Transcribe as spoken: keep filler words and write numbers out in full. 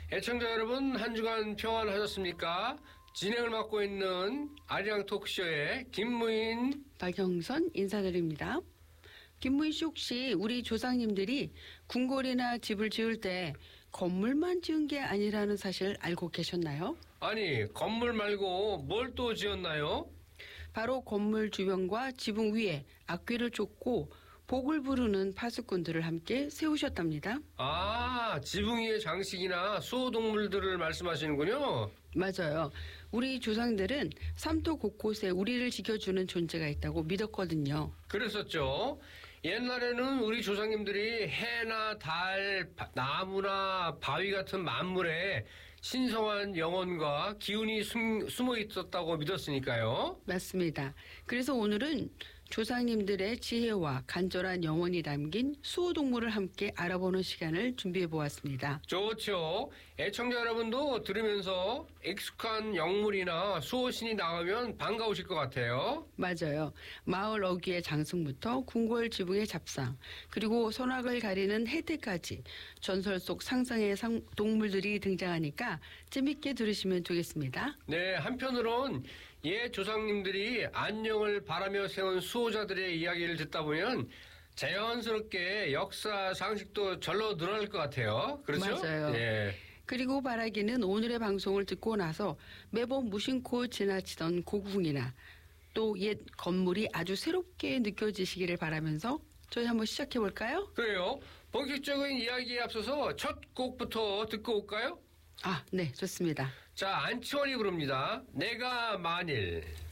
애청자 여러분, 한 주간 평안하셨습니까? 진행을 맡고 있는 아리랑 토크쇼의 김무인, 박영선 인사드립니다. 김무인 씨, 혹시 우리 조상님들이 궁궐이나 집을 지을 때 건물만 지은 게 아니라는 사실 알고 계셨나요? 아니, 건물 말고 뭘 또 지었나요? 바로 건물 주변과 지붕 위에 악귀를 쫓고 복을 부르는 파수꾼들을 함께 세우셨답니다. 아, 지붕 위의 장식이나 수호동물들을 말씀하시는군요. 맞아요. 우리 조상들은 삼도 곳곳에 우리를 지켜주는 존재가 있다고 믿었거든요. 그랬었죠. 옛날에는 우리 조상님들이 해나 달, 바, 나무나 바위 같은 만물에 신성한 영혼과 기운이 숨, 숨어 있었다고 믿었으니까요. 맞습니다. 그래서 오늘은 조상님들의 지혜와 간절한 영혼이 담긴 수호동물을 함께 알아보는 시간을 준비해 보았습니다. 좋죠. 애청자 여러분도 들으면서 익숙한 영물이나 수호신이 나오면 반가우실 것 같아요. 맞아요. 마을 어귀의 장승부터 궁궐 지붕의 잡상, 그리고 선악을 가리는 해태까지 전설 속 상상의 상, 동물들이 등장하니까 재밌게 들으시면 되겠습니다. 네, 한편으론 옛 조상님들이 안녕을 바라며 세운 수호자들의 이야기를 듣다 보면 자연스럽게 역사 상식도 절로 늘어날 것 같아요. 그렇죠? 맞아요. 예. 그리고 바라기는 오늘의 방송을 듣고 나서 매번 무심코 지나치던 고궁이나 또 옛 건물이 아주 새롭게 느껴지시기를 바라면서 저희 한번 시작해 볼까요? 그래요. 본격적인 이야기에 앞서서 첫 곡부터 듣고 올까요? 아, 네, 좋습니다. 자, 안치원이 부릅니다. 내가 만일.